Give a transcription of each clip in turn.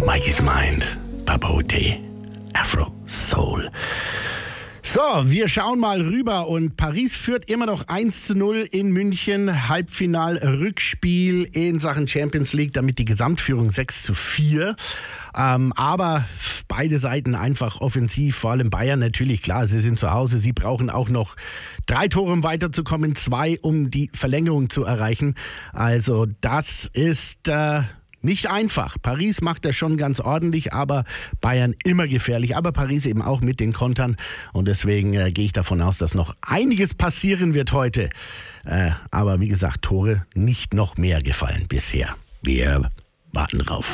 Mikey's Mind, Papa O.T., Afro Soul. So, wir schauen mal rüber und Paris führt immer noch 1:0 in München. Halbfinal-Rückspiel in Sachen Champions League, damit die Gesamtführung 6:4. Aber beide Seiten einfach offensiv, vor allem Bayern natürlich, klar, sie sind zu Hause, sie brauchen auch noch 3 Tore, um weiterzukommen, 2, um die Verlängerung zu erreichen. Also das ist nicht einfach. Paris macht das schon ganz ordentlich, aber Bayern immer gefährlich. Aber Paris eben auch mit den Kontern. Und deswegen gehe ich davon aus, dass noch einiges passieren wird heute. Aber wie gesagt, Tore nicht noch mehr gefallen bisher. Wir warten drauf.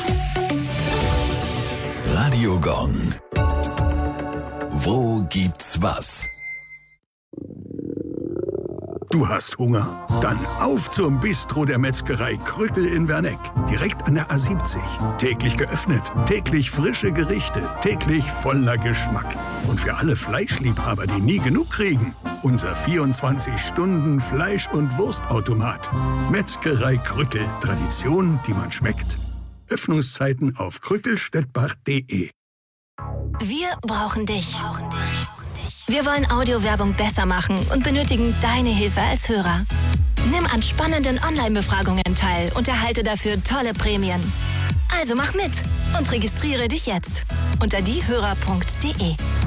Radio Gong. Wo gibt's was? Du hast Hunger? Dann auf zum Bistro der Metzgerei Krückel in Werneck. Direkt an der A70. Täglich geöffnet, täglich frische Gerichte, täglich voller Geschmack. Und für alle Fleischliebhaber, die nie genug kriegen, unser 24-Stunden-Fleisch- und Wurstautomat. Metzgerei Krückel. Tradition, die man schmeckt. Öffnungszeiten auf krückelstettbach.de. Wir brauchen dich. Wir wollen Audiowerbung besser machen und benötigen deine Hilfe als Hörer. Nimm an spannenden Online-Befragungen teil und erhalte dafür tolle Prämien. Also mach mit und registriere dich jetzt unter diehörer.de.